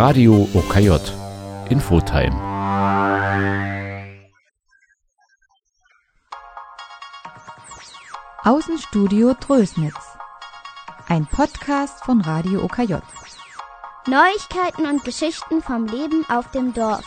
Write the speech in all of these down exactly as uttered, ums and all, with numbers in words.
Radio O K J Infotime. Außenstudio Drösnitz. Ein Podcast von Radio O K J. Neuigkeiten und Geschichten vom Leben auf dem Dorf.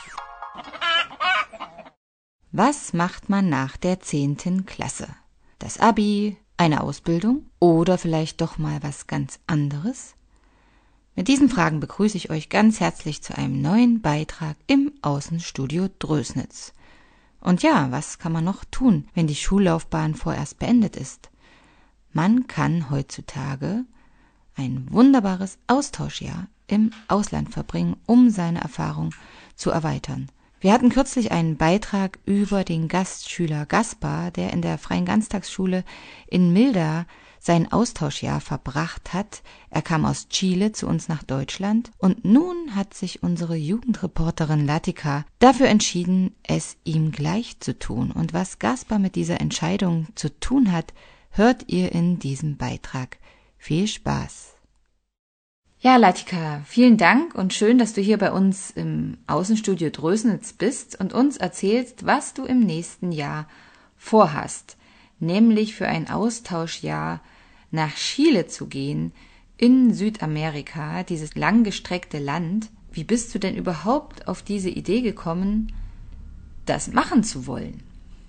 Was macht man nach der zehnten Klasse? Das Abi, eine Ausbildung oder vielleicht doch mal was ganz anderes? Mit diesen Fragen begrüße ich euch ganz herzlich zu einem neuen Beitrag im Außenstudio Drösnitz. Und ja, was kann man noch tun, wenn die Schullaufbahn vorerst beendet ist? Man kann heutzutage ein wunderbares Austauschjahr im Ausland verbringen, um seine Erfahrung zu erweitern. Wir hatten kürzlich einen Beitrag über den Gastschüler Gaspar, der in der Freien Ganztagsschule in Milda sein Austauschjahr verbracht hat. Er kam aus Chile zu uns nach Deutschland und nun hat sich unsere Jugendreporterin Latika dafür entschieden, es ihm gleich zu tun. Und was Gaspar mit dieser Entscheidung zu tun hat, hört ihr in diesem Beitrag. Viel Spaß! Ja, Latika, vielen Dank und schön, dass du hier bei uns im Außenstudio Drösnitz bist und uns erzählst, was du im nächsten Jahr vorhast, nämlich für ein Austauschjahr nach Chile zu gehen, in Südamerika, dieses langgestreckte Land. Wie bist du denn überhaupt auf diese Idee gekommen, das machen zu wollen?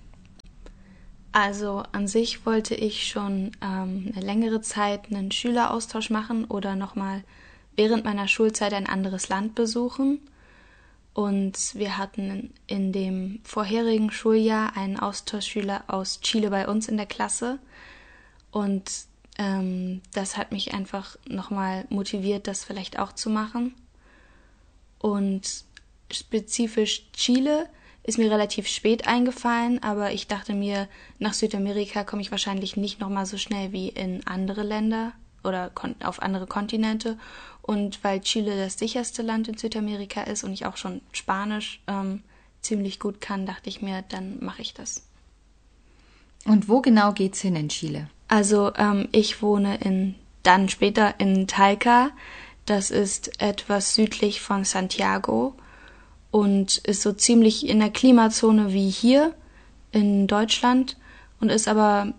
Also an sich wollte ich schon ähm, eine längere Zeit einen Schüleraustausch machen oder nochmal während meiner Schulzeit ein anderes Land besuchen. Und wir hatten in dem vorherigen Schuljahr einen Austauschschüler aus Chile bei uns in der Klasse. Und ähm, das hat mich einfach nochmal motiviert, das vielleicht auch zu machen. Und spezifisch Chile ist mir relativ spät eingefallen, aber ich dachte mir, nach Südamerika komme ich wahrscheinlich nicht nochmal so schnell wie in andere Länder oder kon- auf andere Kontinente. Und weil Chile das sicherste Land in Südamerika ist und ich auch schon Spanisch ähm, ziemlich gut kann, dachte ich mir, dann mache ich das. Und wo genau geht's hin in Chile? Also ähm, ich wohne in dann später in Talca. Das ist etwas südlich von Santiago und ist so ziemlich in der Klimazone wie hier in Deutschland und ist aber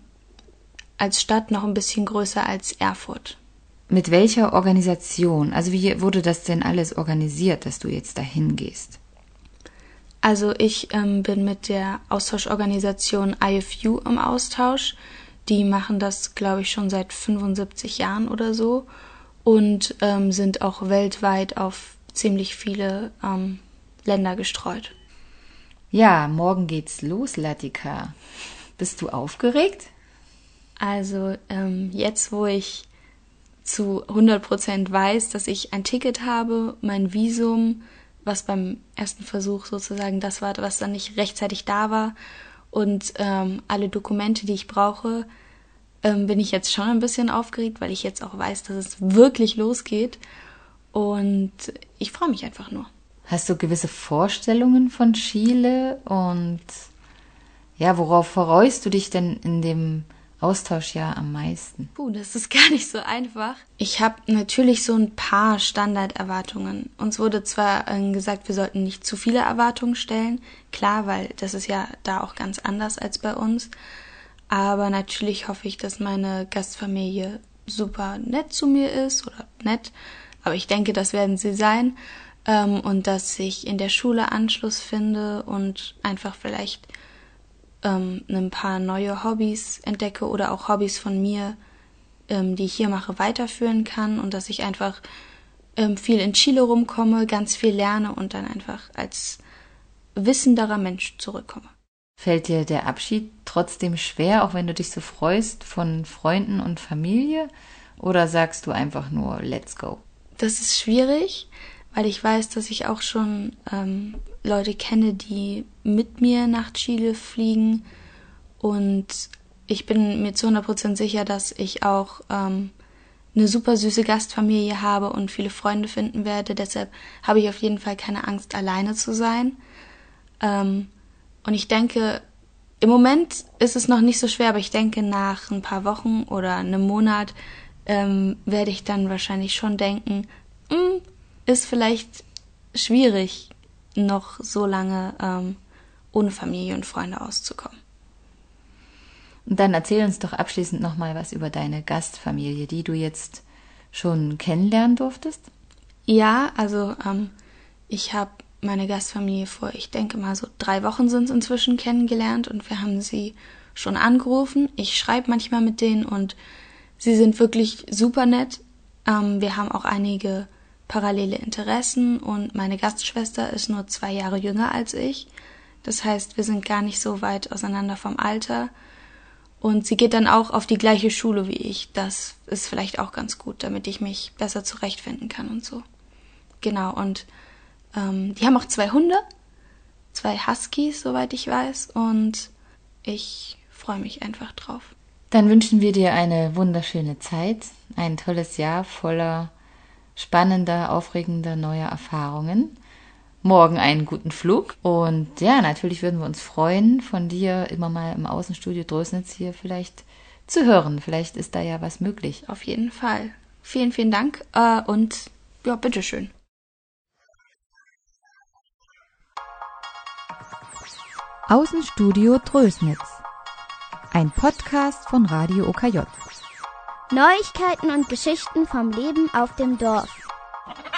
als Stadt noch ein bisschen größer als Erfurt. Mit welcher Organisation? Also wie wurde das denn alles organisiert, dass du jetzt dahin gehst? Also ich ähm, bin mit der Austauschorganisation I F U im Austausch. Die machen das, glaube ich, schon seit fünfundsiebzig Jahren oder so und ähm, sind auch weltweit auf ziemlich viele ähm, Länder gestreut. Ja, morgen geht's los, Latika. Bist du aufgeregt? Also ähm, jetzt, wo ich zu hundert Prozent weiß, dass ich ein Ticket habe, mein Visum, was beim ersten Versuch sozusagen das war, was dann nicht rechtzeitig da war und ähm, alle Dokumente, die ich brauche, ähm, bin ich jetzt schon ein bisschen aufgeregt, weil ich jetzt auch weiß, dass es wirklich losgeht und ich freue mich einfach nur. Hast du gewisse Vorstellungen von Chile und ja, worauf freust du dich denn in dem Austauschjahr am meisten? Puh, das ist gar nicht so einfach. Ich habe natürlich so ein paar Standarderwartungen. Uns wurde zwar äh, gesagt, wir sollten nicht zu viele Erwartungen stellen, klar, weil das ist ja da auch ganz anders als bei uns. Aber natürlich hoffe ich, dass meine Gastfamilie super nett zu mir ist oder nett. Aber ich denke, das werden sie sein. Ähm, und dass ich in der Schule Anschluss finde und einfach vielleicht ähm, ein paar neue Hobbys entdecke oder auch Hobbys von mir, ähm, die ich hier mache, weiterführen kann. Und dass ich einfach ähm, viel in Chile rumkomme, ganz viel lerne und dann einfach als wissenderer Mensch zurückkomme. Fällt dir der Abschied trotzdem schwer, auch wenn du dich so freust, von Freunden und Familie? Oder sagst du einfach nur, let's go? Das ist schwierig, weil ich weiß, dass ich auch schon ähm, Leute kenne, die mit mir nach Chile fliegen. Und ich bin mir zu hundert Prozent sicher, dass ich auch ähm, eine super süße Gastfamilie habe und viele Freunde finden werde. Deshalb habe ich auf jeden Fall keine Angst, alleine zu sein. Ähm, Und ich denke, im Moment ist es noch nicht so schwer, aber ich denke, nach ein paar Wochen oder einem Monat ähm, werde ich dann wahrscheinlich schon denken, ist vielleicht schwierig, noch so lange ähm, ohne Familie und Freunde auszukommen. Und dann erzähl uns doch abschließend nochmal was über deine Gastfamilie, die du jetzt schon kennenlernen durftest. Ja, also ähm, ich habe meine Gastfamilie vor, ich denke mal so drei Wochen sind es inzwischen kennengelernt und wir haben sie schon angerufen. Ich schreibe manchmal mit denen und sie sind wirklich super nett. Ähm, wir haben auch einige parallele Interessen und meine Gastschwester ist nur zwei Jahre jünger als ich. Das heißt, wir sind gar nicht so weit auseinander vom Alter. Und sie geht dann auch auf die gleiche Schule wie ich. Das ist vielleicht auch ganz gut, damit ich mich besser zurechtfinden kann und so. Genau, und ähm, die haben auch zwei Hunde, zwei Huskies, soweit ich weiß. Und ich freue mich einfach drauf. Dann wünschen wir dir eine wunderschöne Zeit, ein tolles Jahr voller spannender, aufregender neuer Erfahrungen. Morgen einen guten Flug. Und ja, natürlich würden wir uns freuen, von dir immer mal im Außenstudio Drößnitz hier vielleicht zu hören. Vielleicht ist da ja was möglich. Auf jeden Fall. Vielen, vielen Dank äh, und ja, bitteschön. Außenstudio Drößnitz. Ein Podcast von Radio O K J. Neuigkeiten und Geschichten vom Leben auf dem Dorf.